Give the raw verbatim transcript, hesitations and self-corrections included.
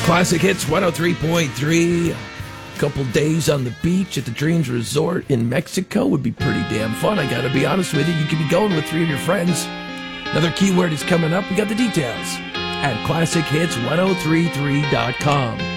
Classic Hits one oh three point three. A couple days on the beach at the Dreams Resort in Mexico would be pretty damn fun. I gotta be honest with you. You could be going with three of your friends. Another keyword is coming up. We got the details at classic hits ten thirty-three dot com.